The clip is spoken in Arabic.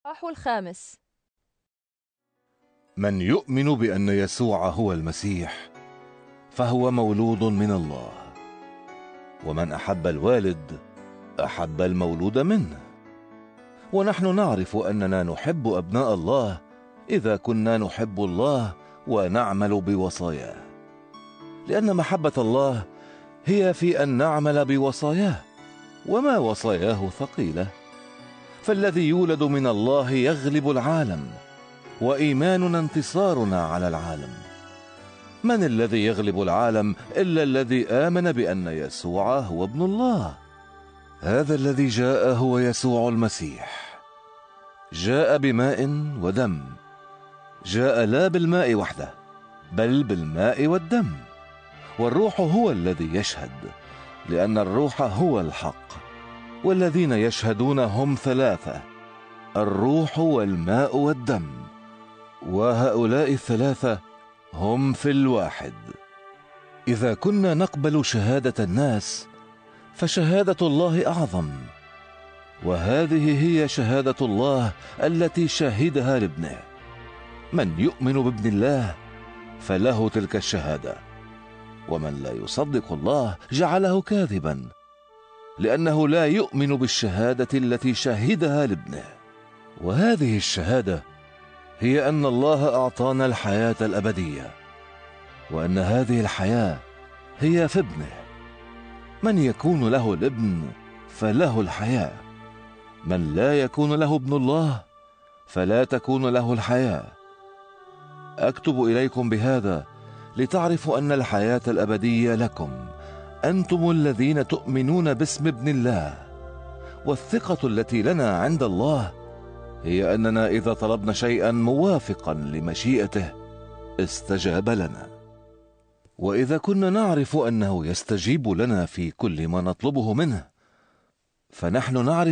الإصحاح الخامس. من يؤمن بأن يسوع هو المسيح فهو مولود من الله، ومن أحب الوالد أحب المولود منه. ونحن نعرف أننا نحب أبناء الله إذا كنا نحب الله ونعمل بوصاياه، لأن محبة الله هي في أن نعمل بوصاياه، وما وصاياه ثقيلة. فالذي يولد من الله يغلب العالم، وإيماننا انتصارنا على العالم. من الذي يغلب العالم إلا الذي آمن بأن يسوع هو ابن الله؟ هذا الذي جاء هو يسوع المسيح، جاء بماء ودم، جاء لا بالماء وحده بل بالماء والدم. والروح هو الذي يشهد، لأن الروح هو الحق، والذين يشهدون هم ثلاثة: الروح والماء والدم، وهؤلاء الثلاثة هم في الواحد. إذا كنا نقبل شهادة الناس فشهادة الله أعظم، وهذه هي شهادة الله التي شهدها لابنه. من يؤمن بابن الله فله تلك الشهادة، ومن لا يصدق الله جعله كاذبا، لأنه لا يؤمن بالشهادة التي شهدها لابنه. وهذه الشهادة هي أن الله أعطانا الحياة الأبدية، وأن هذه الحياة هي في ابنه. من يكون له الابن فله الحياة، من لا يكون له ابن الله فلا تكون له الحياة. أكتب إليكم بهذا لتعرفوا أن الحياة الأبدية لكم أنتم الذين تؤمنون باسم ابن الله. والثقة التي لنا عند الله هي أننا إذا طلبنا شيئا موافقا لمشيئته استجاب لنا. وإذا كنا نعرف أنه يستجيب لنا في كل ما نطلبه منه، فنحن نعرف